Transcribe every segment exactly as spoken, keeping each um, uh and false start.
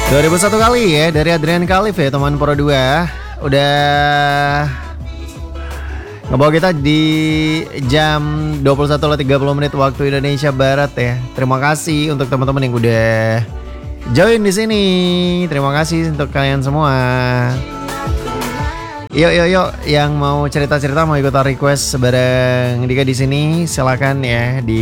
dua ribu satu kali ya dari Adrian Khalif ya teman Pro dua. Udah ngebawa kita di jam dua puluh satu lewat tiga puluh menit waktu Indonesia Barat ya. Terima kasih untuk teman-teman yang udah join di sini. Terima kasih untuk kalian semua. Yuk yuk yuk yang mau cerita-cerita mau ikutan request bareng Dika di sini silakan ya di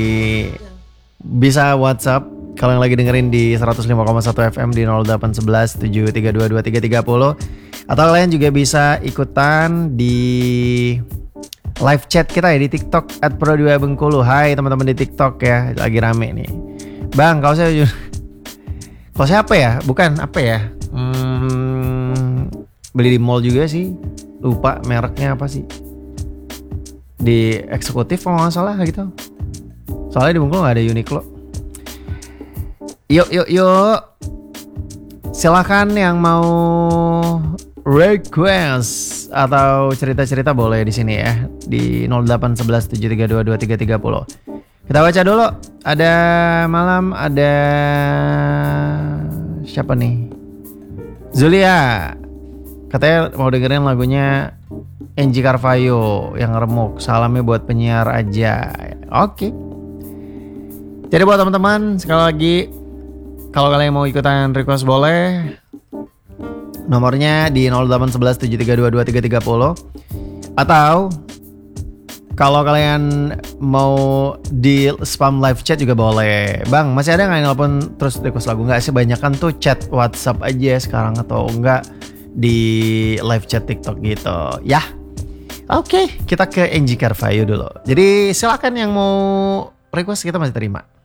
bisa WhatsApp kalau yang lagi dengerin di seratus lima koma satu F M di nol delapan satu satu tujuh tiga dua dua tiga tiga nol atau kalian juga bisa ikutan di live chat kita ya di TikTok at pro dua Bengkulu. Hai teman-teman di TikTok ya, lagi rame nih. Bang, kalau saya kalau saya apa ya? Bukan apa ya? Hmm, beli di mall juga sih. Lupa mereknya apa sih? Di eksekutif kalau nggak salah gitu. Soalnya di Bengkulu nggak ada Uniqlo. Yuk yuk yuk. Silakan yang mau request atau cerita-cerita boleh di sini ya di nol delapan satu satu tujuh tiga dua dua tiga tiga nol. Kita baca dulu. Ada malam ada siapa nih? Zulia. Katanya mau dengerin lagunya Angie Carvalho yang remuk. Salamnya buat penyiar aja. Oke. Jadi buat teman-teman sekali lagi kalau kalian mau ikutan request boleh. Nomornya di nol delapan satu satu tujuh tiga dua dua tiga tiga nol. Atau kalau kalian mau di spam live chat juga boleh. Bang, masih ada nggak yang nelfon terus request lagu? Nggak sih, banyakan tuh chat WhatsApp aja sekarang atau enggak di live chat TikTok gitu. Ya, oke, kita ke Angie Carvalho dulu. Jadi silakan yang mau request kita masih terima.